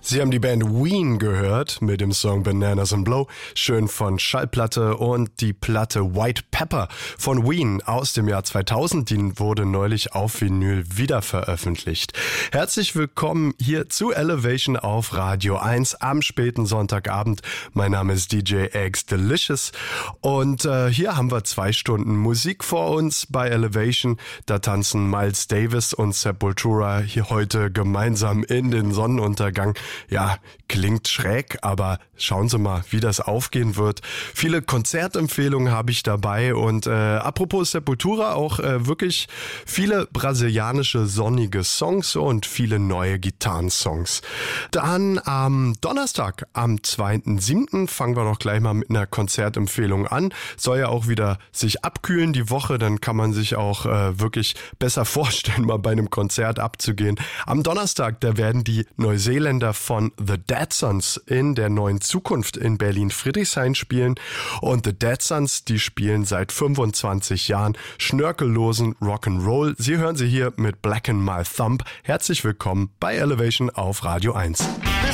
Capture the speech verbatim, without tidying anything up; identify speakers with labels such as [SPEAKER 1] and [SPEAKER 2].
[SPEAKER 1] Sie haben die Band Ween gehört mit dem Song Bananas and Blow, schön von Schallplatte, und die Platte White Pepper von Ween aus dem Jahr zweitausend, die wurde neulich auf Vinyl wieder veröffentlicht. Herzlich willkommen hier zu Elevation auf Radio eins am späten Sonntagabend. Mein Name ist D J Eggs Delicious und äh, hier haben wir zwei Stunden Musik vor uns bei Elevation. Da tanzen Miles Davis und Sepultura hier heute gemeinsam in den Sonnenuntergang. Ja, klingt schräg, aber schauen Sie mal, wie das aufgehen wird. Viele Konzertempfehlungen habe ich dabei und äh, apropos Sepultura, auch äh, wirklich viele brasilianische sonnige Songs und viele neue Gitarrensongs. Dann am Donnerstag, am zweiten siebten fangen wir doch gleich mal mit einer Konzertempfehlung an. Soll ja auch wieder sich abkühlen die Woche, dann kann man sich auch äh, wirklich besser vorstellen, mal bei einem Konzert abzugehen. Am Donnerstag, da werden die Neuseeländer von The Dead Sons in der neuen Zukunft in Berlin-Friedrichshain spielen. Und The Dead Sons, die spielen seit fünfundzwanzig Jahren schnörkellosen Rock'n'Roll. Sie hören sie hier mit Blacken My Thumb. Herzlich willkommen bei Elevation auf Radio eins.